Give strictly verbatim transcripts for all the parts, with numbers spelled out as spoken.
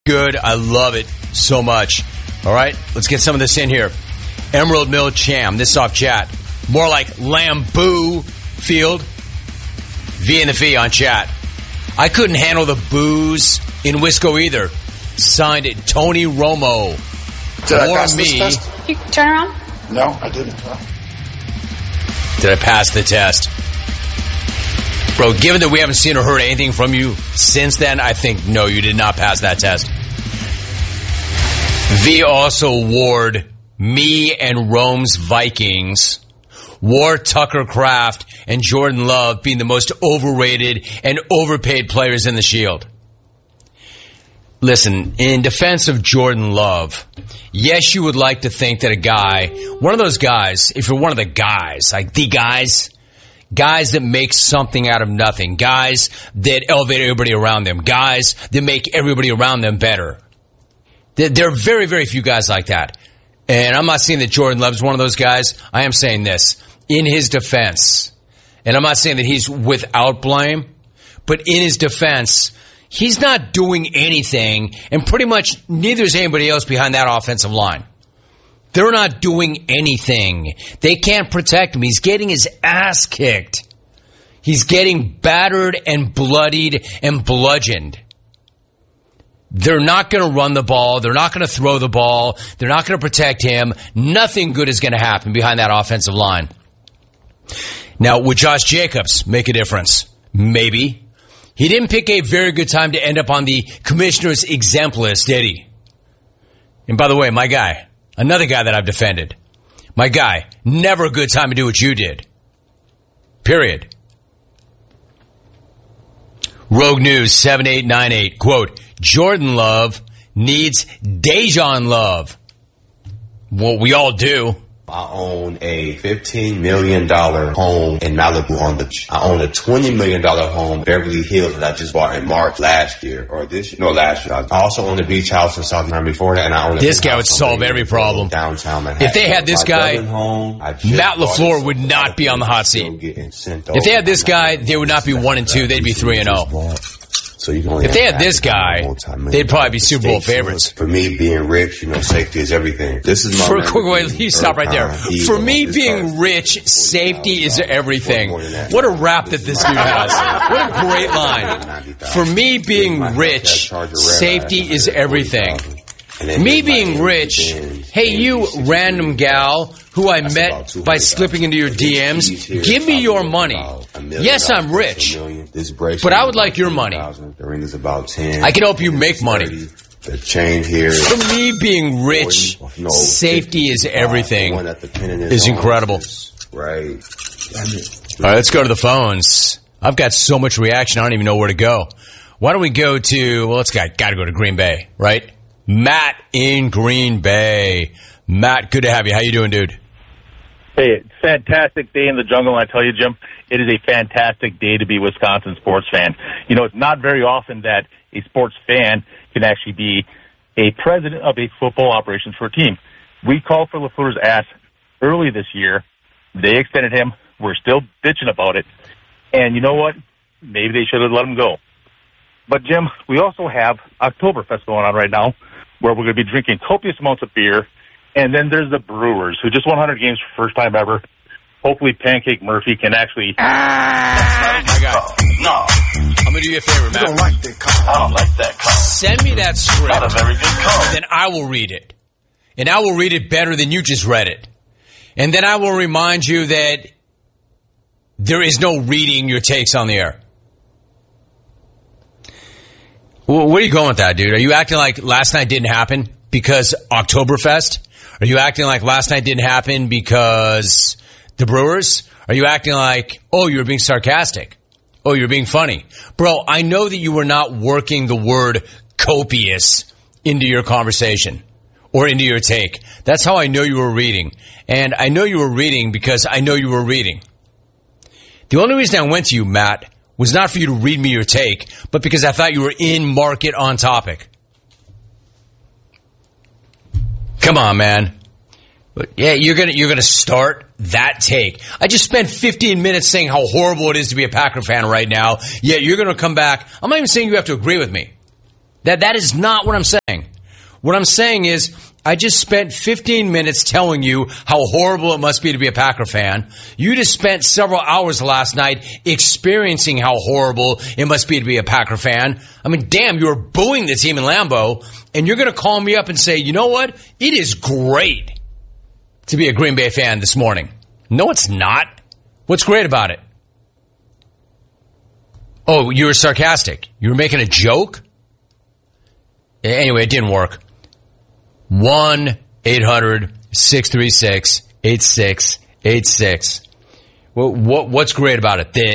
Good. I love it so much. All right, let's get some of this in here. Emerald Mill Cham. This is off chat. More like Lambeau Field. V in the V on chat. I couldn't handle the booze in Wisco either. Signed it, Tony Romo. Did or I pass me. this test? You turn around? No, I didn't. Did I pass the test? Bro, given that we haven't seen or heard anything from you since then, I think, no, you did not pass that test. V also warred me and Rome's Vikings, wore Tucker Kraft and Jordan Love being the most overrated and overpaid players in the Shield. Listen, in defense of Jordan Love, yes, you would like to think that a guy, one of those guys, if you're one of the guys, like the guys, guys that make something out of nothing, guys that elevate everybody around them, guys that make everybody around them better. There are very, very few guys like that. And I'm not saying that Jordan Love's one of those guys. I am saying this. In his defense, and I'm not saying that he's without blame, but in his defense, he's not doing anything, and pretty much neither is anybody else behind that offensive line. They're not doing anything. They can't protect him. He's getting his ass kicked. He's getting battered and bloodied and bludgeoned. They're not going to run the ball. They're not going to throw the ball. They're not going to protect him. Nothing good is going to happen behind that offensive line. Now, would Josh Jacobs make a difference? Maybe. He didn't pick a very good time to end up on the commissioner's exempt list, did he? And by the way, my guy, another guy that I've defended, my guy, never a good time to do what you did. Period. Rogue News seven eight nine eight, quote, Jordan Love needs Dejan Love. Well, we all do. I own a fifteen million dollars home in Malibu on the beach. I own a twenty million dollars home in Beverly Hills that I just bought in March last year, or this year. No, last year. I also own a beach house in South Carolina before that, and I own a This guy would solve every problem. Downtown Manhattan. If they had this guy, home, Matt LaFleur would not be on the hot seat. If they had this guy, they would not be one and two. They'd be three and zero. So you can if they had this guy, they'd probably be Super Bowl favorites. For me, being rich, you know, safety is everything. This is my For a quick wait, you stop right there. For me, being rich, safety is everything. What a rap that this dude has. What a great line. For me, being rich, safety is everything. Me being rich, hey, you random gal who I met by slipping into your D Ms, give me your money. Yes, I'm rich, but I would like your money. I can help you make money. The chain here. For me, being rich, safety is everything. Is incredible. Right. All right, let's go to the phones. I've got so much reaction, I don't even know where to go. Why don't we go to, well, let's got, got to go to Green Bay, right? Matt in Green Bay. Matt, good to have you. How you doing, dude? Hey, fantastic day in the jungle. And I tell you, Jim, it is a fantastic day to be a Wisconsin sports fan. You know, it's not very often that a sports fan can actually be a president of a football operations for a team. We called for LaFleur's ass early this year. They extended him. We're still bitching about it. And you know what? Maybe they should have let him go. But, Jim, we also have Oktoberfest going on right now, where we're going to be drinking copious amounts of beer. And then there's the Brewers, who just won one hundred games for the first time ever. Hopefully Pancake Murphy can actually... Ah, my God. No. I'm going to do you a favor, Matt. I don't like that call. I don't like that call. Send me that script. Not a very good call. Then I will read it. And I will read it better than you just read it. And then I will remind you that there is no reading your takes on the air. Well, where are you going with that, dude? Are you acting like last night didn't happen because Oktoberfest? Are you acting like last night didn't happen because the Brewers? Are you acting like, oh, you were being sarcastic? Oh, you're being funny? Bro, I know that you were not working the word copious into your conversation or into your take. That's how I know you were reading. And I know you were reading because I know you were reading. The only reason I went to you, Matt, was not for you to read me your take, but because I thought you were in market on topic. Come on, man. But yeah, you're gonna you're gonna start that take. I just spent fifteen minutes saying how horrible it is to be a Packer fan right now. Yeah, you're gonna come back. I'm not even saying you have to agree with me. That That is not what I'm saying. What I'm saying is I just spent fifteen minutes telling you how horrible it must be to be a Packer fan. You just spent several hours last night experiencing how horrible it must be to be a Packer fan. I mean, damn, you were booing the team in Lambeau, and you're going to call me up and say, you know what? It is great to be a Green Bay fan this morning. No, it's not. What's great about it? Oh, you were sarcastic. You were making a joke? Anyway, it didn't work. one eight hundred six three six eight six eight six. What, what, what's great about it? That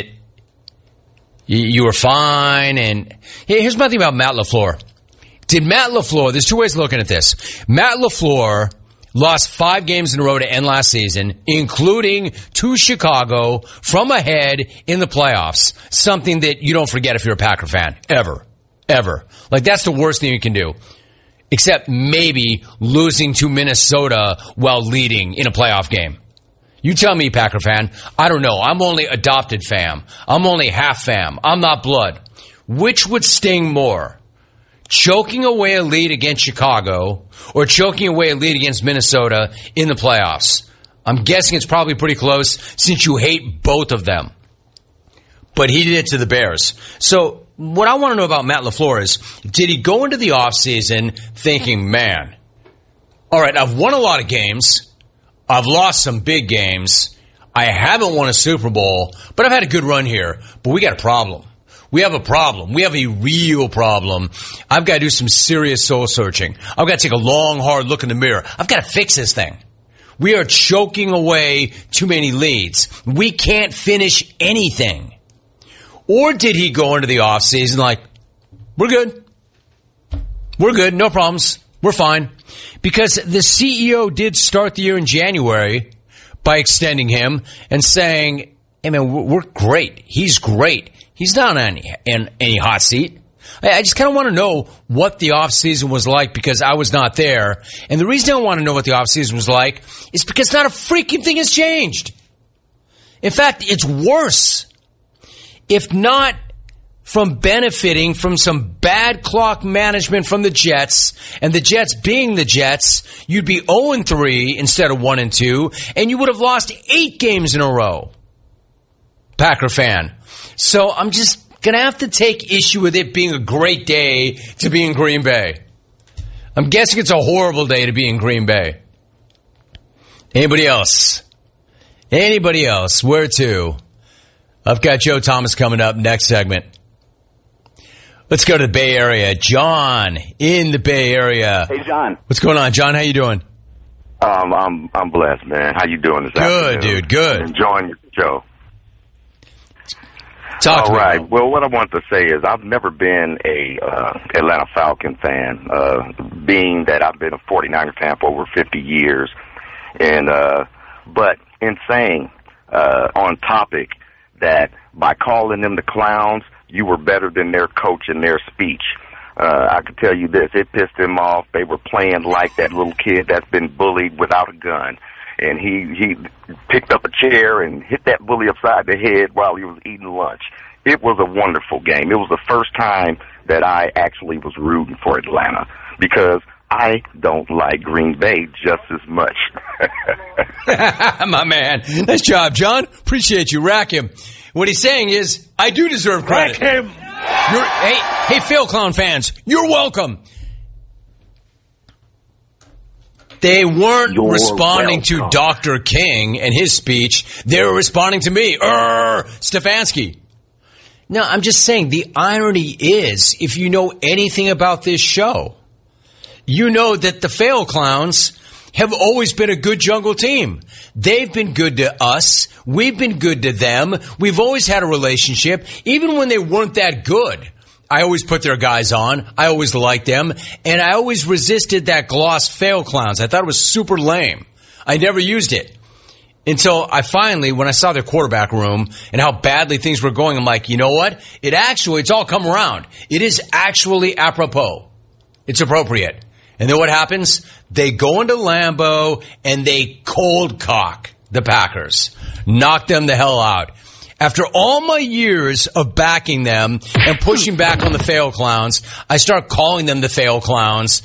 you, you were fine. And hey, here's my thing about Matt LaFleur. Did Matt LaFleur, there's two ways of looking at this. Matt LaFleur lost five games in a row to end last season, including to Chicago from ahead in the playoffs. Something that you don't forget if you're a Packer fan. Ever. Ever. Like, that's the worst thing you can do. Except maybe losing to Minnesota while leading in a playoff game. You tell me, Packer fan. I don't know. I'm only adopted fam. I'm only half fam. I'm not blood. Which would sting more? Choking away a lead against Chicago or choking away a lead against Minnesota in the playoffs? I'm guessing it's probably pretty close since you hate both of them. But he did it to the Bears. So what I want to know about Matt LaFleur is, did he go into the offseason thinking, man, all right, I've won a lot of games. I've lost some big games. I haven't won a Super Bowl, but I've had a good run here. But we got a problem. We have a problem. We have a real problem. I've got to do some serious soul searching. I've got to take a long, hard look in the mirror. I've got to fix this thing. We are choking away too many leads. We can't finish anything. Or did he go into the offseason like, we're good. We're good. No problems. We're fine. Because the C E O did start the year in January by extending him and saying, hey, man, we're great. He's great. He's not on any, in any hot seat. I just kind of want to know what the offseason was like because I was not there. And the reason I want to know what the offseason was like is because not a freaking thing has changed. In fact, it's worse. If not from benefiting from some bad clock management from the Jets, and the Jets being the Jets, you'd be oh and three instead of one and two, and you would have lost eight games in a row. Packer fan. So I'm just going to have to take issue with it being a great day to be in Green Bay. I'm guessing it's a horrible day to be in Green Bay. Anybody else? Anybody else? Where to? I've got Joe Thomas coming up next segment. Let's go to the Bay Area. John in the Bay Area. Hey, John. What's going on, John? How you doing? Um, I'm I'm blessed, man. How you doing this good, afternoon? Good, dude. Good. I'm enjoying your show. Talk All to right. me. Well, what I want to say is I've never been a uh, Atlanta Falcon fan, uh, being that I've been a forty-niner fan for over fifty years. And uh, but in saying uh, on topic that by calling them the clowns, you were better than their coach in their speech. Uh, I can tell you this, it pissed him off. They were playing like that little kid that's been bullied without a gun. And he, he picked up a chair and hit that bully upside the head while he was eating lunch. It was a wonderful game. It was the first time that I actually was rooting for Atlanta because I don't like Green Bay just as much. My man. Nice job, John. Appreciate you. Rack him. What he's saying is, I do deserve credit. Rack him. You're, hey, hey, Fail Clown fans, you're welcome. They weren't You're responding welcome. to Doctor King and his speech. They were responding to me, Err, Stefanski. No, I'm just saying, the irony is, if you know anything about this show, you know that the Fail Clowns have always been a good jungle team. They've been good to us. We've been good to them. We've always had a relationship. Even when they weren't that good, I always put their guys on. I always liked them. And I always resisted that gloss Fail Clowns. I thought it was super lame. I never used it. Until I finally, when I saw their quarterback room and how badly things were going, I'm like, you know what? It actually, it's all come around. It is actually apropos. It's appropriate. And then what happens? They go into Lambeau and they cold cock the Packers. Knock them the hell out. After all my years of backing them and pushing back on the fail clowns, I start calling them the fail clowns.